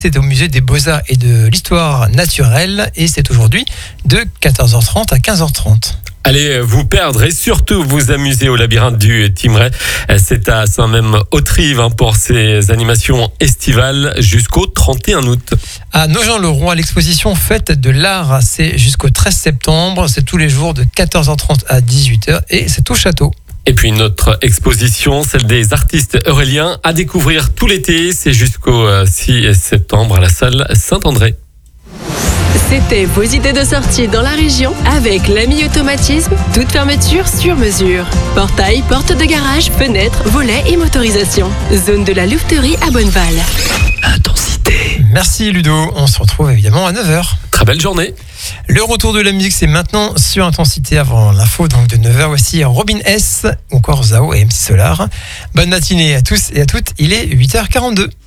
C'est au musée des Beaux-Arts et de l'Histoire naturelle et c'est aujourd'hui de 14h30 à 15h30. Allez vous perdre et surtout vous amuser au labyrinthe du Thymerais. C'est à Saint-Même-Autrive pour ces animations estivales jusqu'au 31 août. À Nogent-le-Roi, l'exposition Fête de l'Art, c'est jusqu'au 13 septembre. C'est tous les jours de 14h30 à 18h et c'est au château. Et puis notre exposition, celle des artistes euréliens, à découvrir tout l'été. C'est jusqu'au 6 septembre à la salle Saint-André. C'était vos idées de sortie dans la région avec l'AMI Automatisme, toute fermeture sur mesure. Portail, porte de garage, fenêtres, volets et motorisation. Zone de la Louveterie à Bonneval. Intensité. Merci Ludo, on se retrouve évidemment à 9h. Très belle journée. Le retour de la musique, c'est maintenant sur Intensité avant l'info donc de 9h. Voici Robin S, ou encore Zao et MC Solar. Bonne matinée à tous et à toutes, il est 8h42.